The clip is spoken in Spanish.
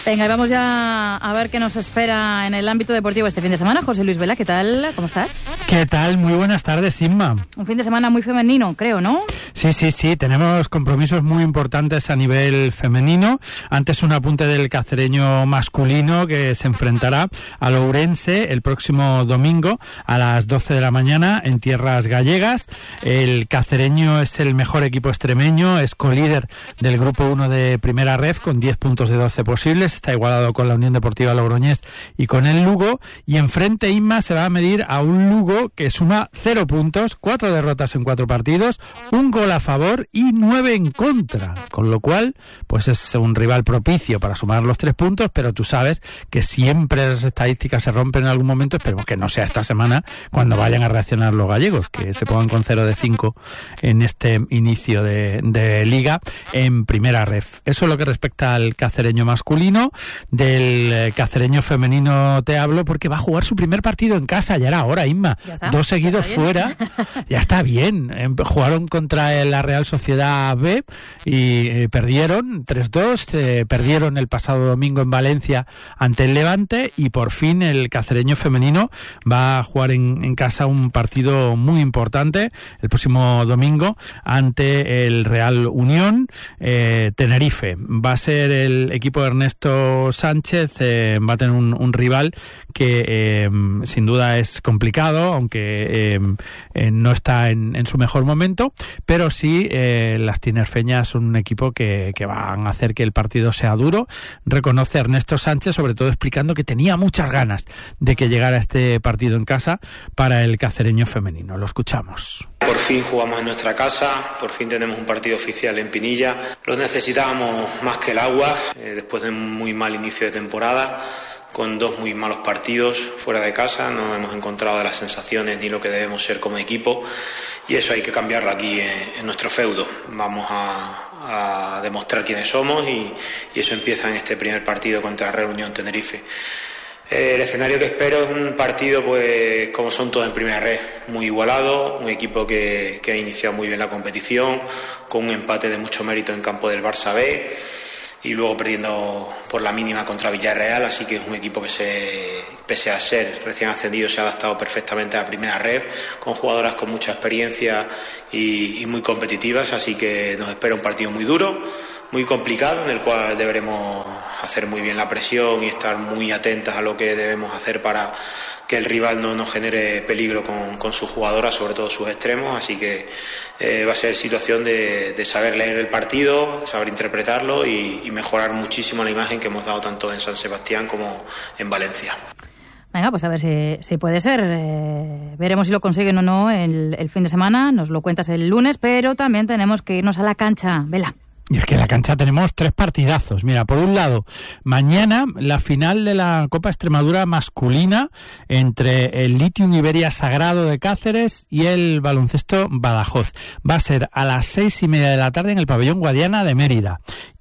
Venga, y vamos ya a ver qué nos espera en el ámbito deportivo este fin de semana. José Luis Vela, ¿qué tal? ¿Cómo estás? ¿Qué tal? Muy buenas tardes, Inma. Un fin de semana muy femenino, creo, ¿no? Sí, tenemos compromisos muy importantes a nivel femenino. Antes un apunte del cacereño masculino que se enfrentará al Ourense el próximo domingo a las 12 de la mañana en tierras gallegas. El cacereño es el mejor equipo extremeño, es colíder del grupo 1 de Primera Ref con 10 puntos de 12 posibles. Está igualado con la Unión Deportiva Logroñés y con el Lugo. Y enfrente, Inma, se va a medir a un Lugo que suma 0 puntos, 4 derrotas en 4 partidos, un gol a favor y 9 en contra. Con lo cual, pues es un rival propicio para sumar los 3 puntos, pero tú sabes que siempre las estadísticas se rompen en algún momento. Esperemos que no sea esta semana cuando vayan a reaccionar los gallegos, que se pongan con 0 de 5 en este inicio de liga en Primera Ref. Eso es lo que respecta al cacereño masculino. Del cacereño femenino te hablo porque va a jugar su primer partido en casa. Ya era hora, Inma. 2 seguidos fuera. Ya está bien. Jugaron contra la Real Sociedad B y perdieron 3-2. Perdieron el pasado domingo en Valencia ante el Levante y por fin el cacereño femenino va a jugar en casa un partido muy importante el próximo domingo ante el Real Unión Tenerife. Va a ser el equipo de Ernesto Sánchez, va a tener un rival que sin duda es complicado, aunque no está en su mejor momento, pero sí las tinerfeñas son un equipo que van a hacer que el partido sea duro. Reconoce Ernesto Sánchez, sobre todo explicando que tenía muchas ganas de que llegara este partido en casa para el cacereño femenino. Lo escuchamos. Por fin jugamos en nuestra casa, por fin tenemos un partido oficial en Pinilla. Lo necesitábamos más que el agua, después de un muy mal inicio de temporada, con 2 muy malos partidos fuera de casa. No hemos encontrado las sensaciones ni lo que debemos ser como equipo y eso hay que cambiarlo aquí en nuestro feudo. Vamos a demostrar quiénes somos y eso empieza en este primer partido contra Real Unión Tenerife. El escenario que espero es un partido, pues como son todos en Primera Red, muy igualado, un equipo que ha iniciado muy bien la competición, con un empate de mucho mérito en campo del Barça B y luego perdiendo por la mínima contra Villarreal, así que es un equipo que pese a ser recién ascendido se ha adaptado perfectamente a la Primera Red, con jugadoras con mucha experiencia y muy competitivas, así que nos espera un partido muy duro, muy complicado, en el cual deberemos hacer muy bien la presión y estar muy atentas a lo que debemos hacer para que el rival no nos genere peligro con sus jugadoras, sobre todo sus extremos, así que va a ser situación de saber leer el partido, saber interpretarlo y mejorar muchísimo la imagen que hemos dado tanto en San Sebastián como en Valencia. Venga, pues a ver si puede ser. Veremos si lo consiguen o no el fin de semana, nos lo cuentas el lunes, pero también tenemos que irnos a la cancha. Vela. Y es que en la cancha tenemos 3 partidazos. Mira, por un lado, mañana la final de la Copa Extremadura masculina entre el Litium Iberia Sagrado de Cáceres y el Baloncesto Badajoz. Va a ser a las 6:30 de la tarde en el pabellón Guadiana de Mérida.